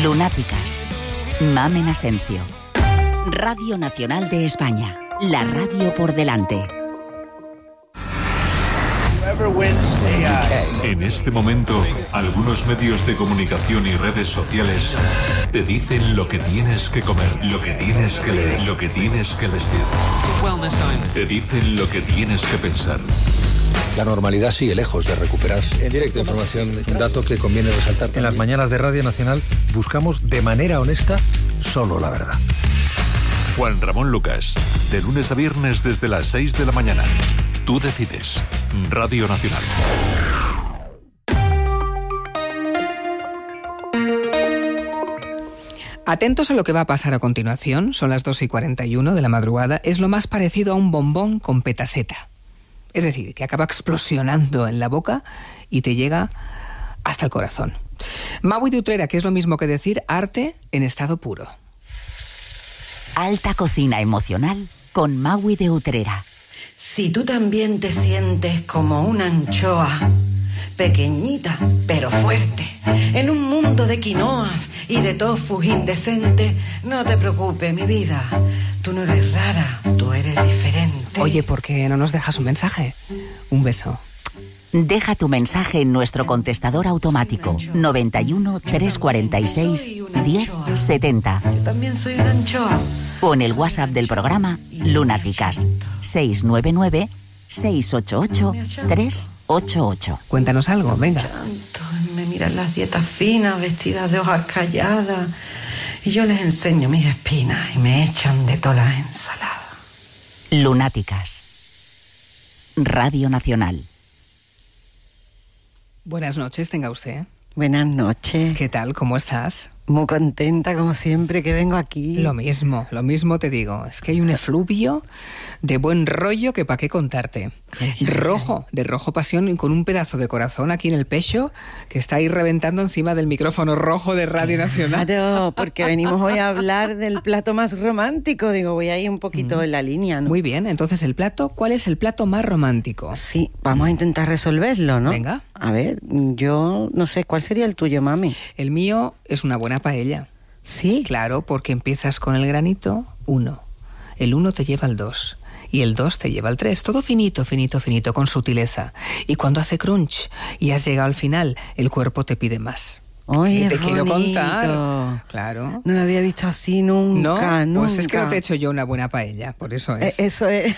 Lunáticas. Mamen Asencio. Radio Nacional de España. La radio por delante. En este momento, algunos medios de comunicación y redes sociales te dicen lo que tienes que comer, lo que tienes que leer, lo que tienes que vestir. Te dicen lo que tienes que pensar. La normalidad sigue lejos de recuperarse. En directo, información, un dato que conviene resaltar. En las mañanas de Radio Nacional buscamos de manera honesta solo la verdad. Juan Ramón Lucas, de lunes a viernes desde las 6 de la mañana. Tú decides. Radio Nacional. Atentos a lo que va a pasar a continuación. Son las 2:41 de la madrugada. Es lo más parecido a un bombón con petaceta. Es decir, que acaba explosionando en la boca y te llega hasta el corazón. Maui de Utrera, que es lo mismo que decir arte en estado puro. Alta cocina emocional con Maui de Utrera. Si tú también te sientes como una anchoa, pequeñita pero fuerte, en un mundo de quinoas y de tofus indecentes, no te preocupes, mi vida. Tú no eres rara, tú eres diferente. Oye, ¿por qué no nos dejas un mensaje? Un beso. Deja tu mensaje en nuestro contestador automático 91 346 1070. Yo también soy una anchoa. O en el WhatsApp del programa Lunáticas 699 688 388. Cuéntanos algo, venga. Me miran las dietas finas, vestidas de hojas calladas, y yo les enseño mis espinas y me echan de todas las ensaladas. Lunáticas. Radio Nacional. Buenas noches, tenga usted. Buenas noches. ¿Qué tal? ¿Cómo estás? Muy contenta, como siempre, que vengo aquí. Lo mismo te digo. Es que hay un efluvio de buen rollo que pa' qué contarte. Rojo, de rojo pasión y con un pedazo de corazón aquí en el pecho que está ahí reventando encima del micrófono rojo de Radio Nacional. Claro, porque venimos hoy a hablar del plato más romántico. Digo, voy ahí un poquito en la línea, ¿no? Muy bien, entonces el plato, ¿cuál es el plato más romántico? Sí, vamos a intentar resolverlo, ¿no? Venga. A ver, yo no sé, ¿cuál sería el tuyo, mami? El mío es una buena paella. ¿Sí? Claro, porque empiezas con el granito 1. El 1 te lleva al 2. Y el 2 te lleva al 3. Todo finito, finito, finito, con sutileza. Y cuando hace crunch y has llegado al final, el cuerpo te pide más. Oye, te quiero bonito. Contar. Claro. No lo había visto así nunca, ¿No? Pues nunca. es que no te he hecho yo una buena paella, por eso es. Eso es.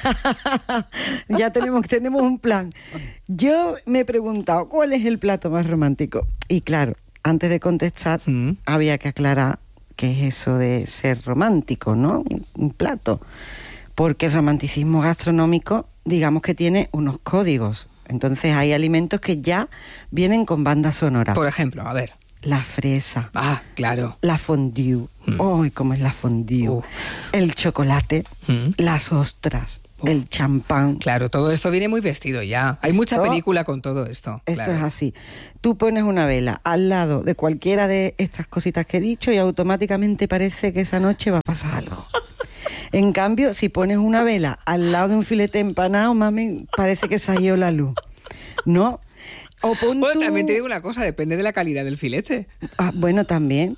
Ya tenemos un plan. Yo me he preguntado, ¿cuál es el plato más romántico? Y claro, antes de contestar, había que aclarar qué es eso de ser romántico, ¿no? Un plato. Porque el romanticismo gastronómico, digamos que tiene unos códigos. Entonces hay alimentos que ya vienen con banda sonora. Por ejemplo, a ver. La fresa. Ah, claro. La fondue. ¡Ay, cómo es la fondue! El chocolate. Las ostras. El champán. Claro, todo esto viene muy vestido ya. Hay mucha película con todo esto. Esto claro. es así. Tú pones una vela al lado de cualquiera de estas cositas que he dicho y automáticamente parece que esa noche va a pasar algo. En cambio, si pones una vela al lado de un filete empanado, mami, parece que se ha ido la luz. ¿No? O pon bueno, también te digo una cosa, depende de la calidad del filete. Ah, bueno, también.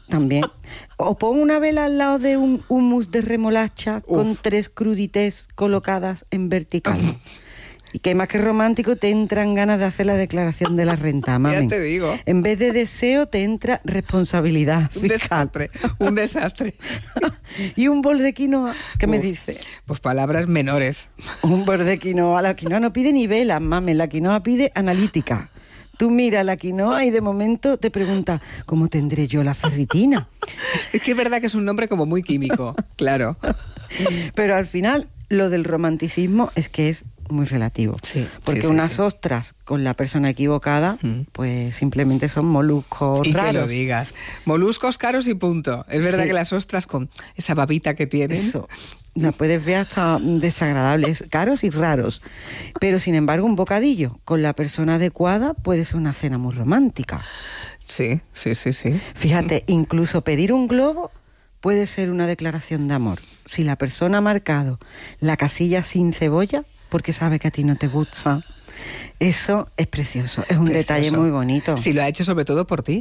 O pon una vela al lado de un hummus de remolacha con 3 crudités colocadas en vertical. Y que más que romántico te entran ganas de hacer la declaración de la renta, mami. Ya te digo. En vez de deseo te entra responsabilidad fiscal. Un desastre. Y un bol de quinoa, ¿qué me dice? Pues palabras menores. Un bol de quinoa. La quinoa no pide ni velas, mami. La quinoa pide analítica. Tú miras la quinoa y de momento te preguntas, ¿cómo tendré yo la ferritina? Es que es verdad que es un nombre como muy químico, claro. Pero al final, lo del romanticismo es que es muy relativo. Sí, porque unas ostras con la persona equivocada, pues simplemente son moluscos y raros. Y que lo digas. Moluscos caros y punto. Es verdad que las ostras con esa babita que tienen... Eso. La puedes ver hasta desagradables, caros y raros. Pero sin embargo, un bocadillo con la persona adecuada puede ser una cena muy romántica. Sí. Fíjate, incluso pedir un globo puede ser una declaración de amor. Si la persona ha marcado la casilla sin cebolla, porque sabe que a ti no te gusta, eso es precioso. Es un detalle muy bonito. Si lo ha hecho sobre todo por ti.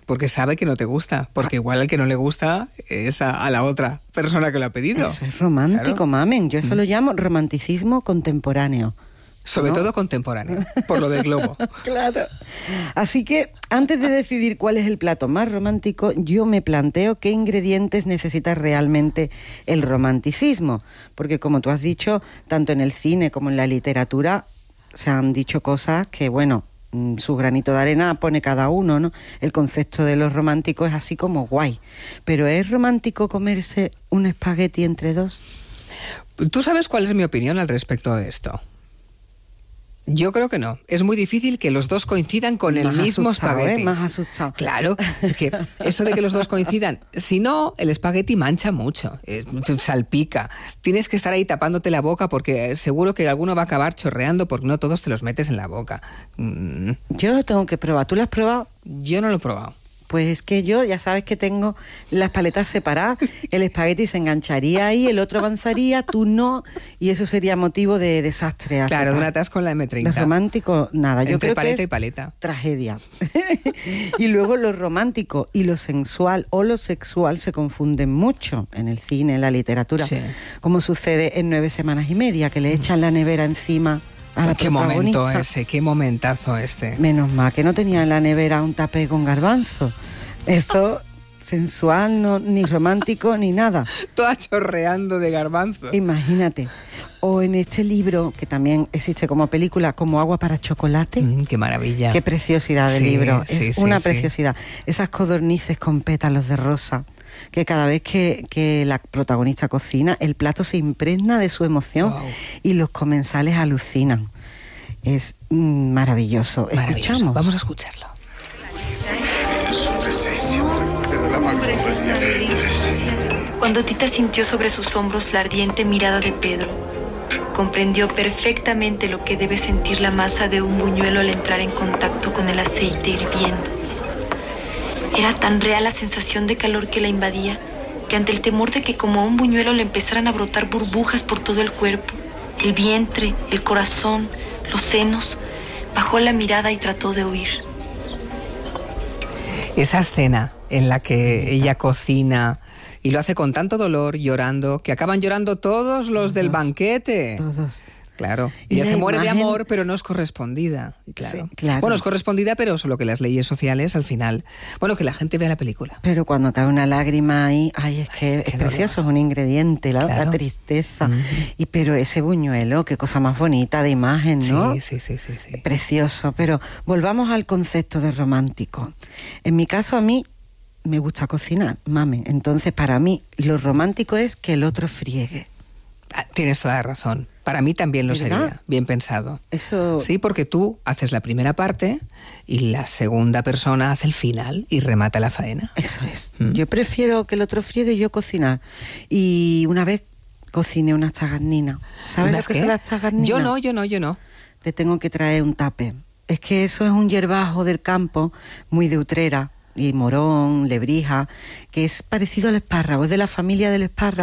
porque sabe que no te gusta, porque igual al que no le gusta es a la otra persona que lo ha pedido. Eso es romántico, claro. Mamen. Yo eso lo llamo romanticismo contemporáneo. Sobre todo contemporáneo, por lo del globo. Claro. Así que, antes de decidir cuál es el plato más romántico, yo me planteo qué ingredientes necesita realmente el romanticismo. Porque, como tú has dicho, tanto en el cine como en la literatura se han dicho cosas que, bueno, su granito de arena pone cada uno, ¿no? El concepto de los románticos es así como guay. Pero ¿es romántico comerse un espagueti entre dos? ¿Tú sabes cuál es mi opinión al respecto de esto? Yo creo que no. Es muy difícil que los dos coincidan con el mismo espagueti. Más asustado. Claro, que eso de que los dos coincidan, si no, el espagueti mancha mucho, salpica. Tienes que estar ahí tapándote la boca porque seguro que alguno va a acabar chorreando porque no todos te los metes en la boca. Yo lo tengo que probar. ¿Tú lo has probado? Yo no lo he probado. Pues es que yo, ya sabes que tengo las paletas separadas, el espagueti se engancharía ahí, el otro avanzaría, tú no, y eso sería motivo de desastre. Claro, de un atasco en la M30. Lo romántico, nada. Yo Entre creo paleta que es y paleta. Tragedia. Y luego lo romántico y lo sensual o lo sexual se confunden mucho en el cine, en la literatura, sí. Como sucede en 9 semanas y media, que le echan la nevera encima. Qué momento ese, qué momentazo este. Menos mal que no tenía en la nevera un tapé con garbanzo. Eso, sensual, no, ni romántico, ni nada. Toda chorreando de garbanzo. Imagínate. O en este libro, que también existe como película, como Agua para chocolate. Qué maravilla. Qué preciosidad de libro. Es una preciosidad. Esas codornices con pétalos de rosa, que cada vez que la protagonista cocina, el plato se impregna de su emoción. Wow. Y los comensales alucinan. Es maravilloso. Escuchamos. Vamos a escucharlo. Cuando Tita sintió sobre sus hombros la ardiente mirada de Pedro, comprendió perfectamente lo que debe sentir la masa de un buñuelo al entrar en contacto con el aceite hirviendo. Era tan real la sensación de calor que la invadía, que ante el temor de que como a un buñuelo le empezaran a brotar burbujas por todo el cuerpo, el vientre, el corazón, los senos, bajó la mirada y trató de huir. Esa escena en la que ella cocina y lo hace con tanto dolor, llorando, que acaban llorando todos los del banquete. Todos. Claro. Y ella se muere de amor, pero no es correspondida. Claro. Sí, claro. Bueno, es correspondida, pero solo que las leyes sociales al final. Bueno, que la gente vea la película. Pero cuando cae una lágrima ahí, ay, es que es precioso, es un ingrediente, la tristeza. Pero ese buñuelo, qué cosa más bonita de imagen, ¿no? Sí. Precioso. Pero volvamos al concepto de romántico. En mi caso, a mí me gusta cocinar, mame. Entonces, para mí, lo romántico es que el otro friegue. Tienes toda la razón. Para mí también lo sería, bien pensado. Eso... Sí, porque tú haces la primera parte y la segunda persona hace el final y remata la faena. Eso es. Yo prefiero que el otro friegue y yo cocinar. Y una vez cociné unas chagarninas. ¿Sabes lo que son las chagarninas? Yo no. Te tengo que traer un tape. Es que eso es un hierbajo del campo, muy de Utrera, y morón, lebrija, que es parecido al espárrago, es de la familia del espárrago.